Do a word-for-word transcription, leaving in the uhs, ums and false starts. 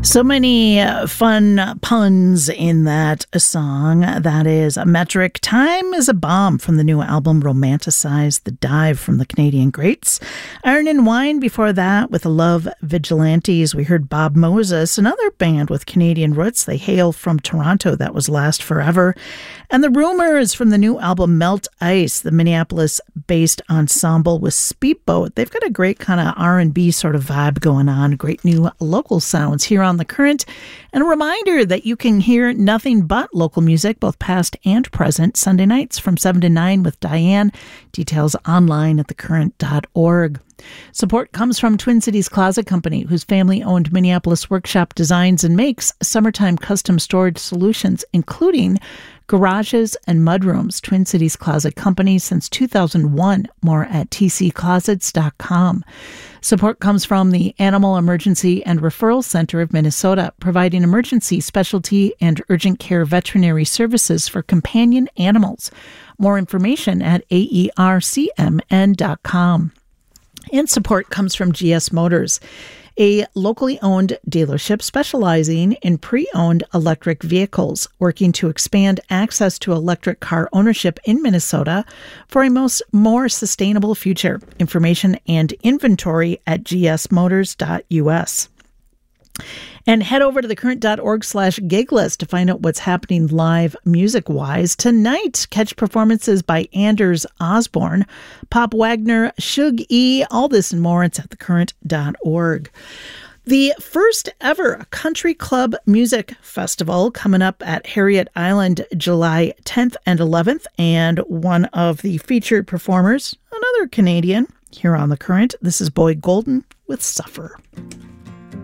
So many uh, fun puns in that song. That is Metric. Time is a Bomb from the new album Romanticize the Dive from the Canadian greats. Iron and Wine before that with Love Vigilantes. We heard Bob Moses, another band with Canadian roots. They hail from Toronto. That was Last Forever. And The Rumors from the new album Melt Ice, the Minneapolis-based ensemble with Speedboat. They've got a great kind of R and B sort of vibe going on. Great new local sounds here on The Current. And a reminder that you can hear nothing but local music, both past and present, Sunday nights from seven to nine with Diane. Details online at the current dot org. Support comes from Twin Cities Closet Company, whose family-owned Minneapolis workshop designs and makes summertime custom storage solutions, including garages and mudrooms. Twin Cities Closet Company since two thousand one. More at t c closets dot com. Support comes from the Animal Emergency and Referral Center of Minnesota, providing emergency, specialty, and urgent care veterinary services for companion animals. More information at a e r c m n dot com. And support comes from G S Motors, a locally owned dealership specializing in pre-owned electric vehicles, working to expand access to electric car ownership in Minnesota for a most more sustainable future. Information and inventory at g s motors dot u s. And head over to thecurrent.org slash gig list to find out what's happening live music-wise. Tonight, catch performances by Anders Osborne, Pop Wagner, Shug E, all this and more. It's at thecurrent dot org. The first ever Country Club Music Festival coming up at Harriet Island July tenth and eleventh. And one of the featured performers, another Canadian, here on The Current. This is Boyd Golden with Suffer.